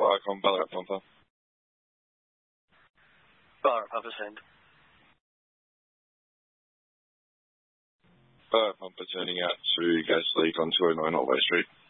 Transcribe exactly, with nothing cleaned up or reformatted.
Firecon, Ballarat Pumper. Ballarat Pumper, send. Ballarat Pumper turning out to gas leak on two oh nine Otway Street.